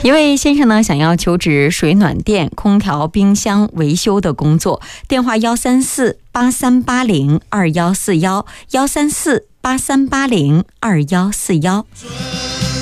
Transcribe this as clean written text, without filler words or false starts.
一位先生呢想要求职水暖店、空调、冰箱维修的工作，电话134-8380-2141，134-8380-2141。